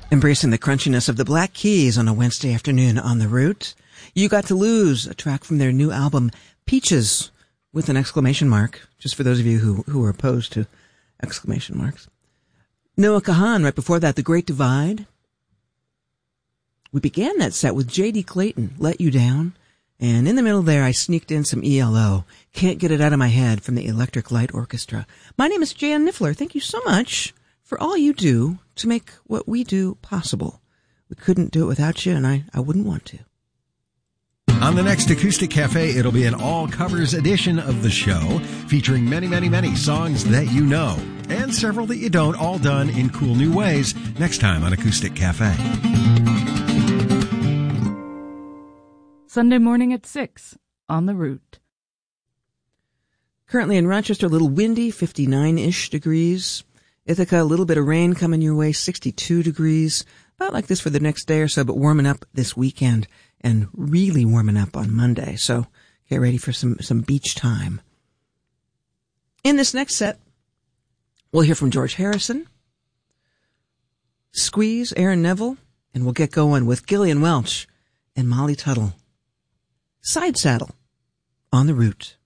Embracing the crunchiness of the Black Keys on a Wednesday afternoon on the route. You Got to Lose, a track from their new album, Peaches, with an exclamation mark, just for those of you who are opposed to exclamation marks. Noah Kahan, right before that, The Great Divide. We began that set with J.D. Clayton, Let You Down. And in the middle there, I sneaked in some ELO, Can't Get It Out of My Head, from the Electric Light Orchestra. My name is Jan Niffler. Thank you so much for all you do to make what we do possible. We couldn't do it without you, and I wouldn't want to. On the next Acoustic Cafe, it'll be an all-covers edition of the show, featuring many, many, many songs that you know, and several that you don't, all done in cool new ways, next time on Acoustic Cafe. Sunday morning at 6 on the route. Currently in Rochester, a little windy, 59-ish degrees. Ithaca, a little bit of rain coming your way, 62 degrees. About like this for the next day or so, but warming up this weekend and really warming up on Monday. So get ready for some beach time. In this next set, we'll hear from George Harrison, Squeeze, Aaron Neville, and we'll get going with Gillian Welch and Molly Tuttle. Side Saddle on the route.